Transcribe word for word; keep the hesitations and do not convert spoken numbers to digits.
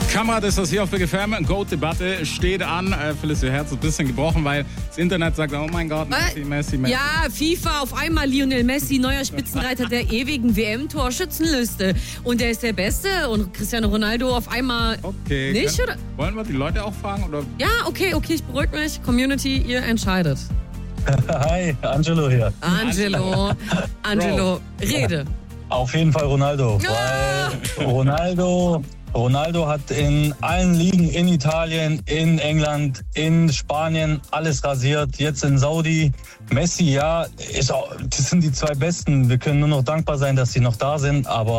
Kamerad ist das hier auf Big F M. Goat-Debatte steht an. Äh, Phyllis, ihr Herz ist ein bisschen gebrochen, weil das Internet sagt, oh mein Gott, Messi, Messi, Messi. Ja, FIFA, auf einmal Lionel Messi, neuer Spitzenreiter der ewigen W M-Torschützenliste. Und der ist der Beste und Cristiano Ronaldo auf einmal okay, nicht, können, oder? Wollen wir die Leute auch fragen? Oder? Ja, okay, okay, ich beruhige mich. Community, ihr entscheidet. Hi, Angelo hier. Angelo, Angelo, rede. Auf jeden Fall Ronaldo, Ah. weil Ronaldo, Ronaldo hat in allen Ligen in Italien, in England, in Spanien alles rasiert, jetzt in Saudi. Messi, ja, ist auch, das sind die zwei Besten. Wir können nur noch dankbar sein, dass sie noch da sind, aber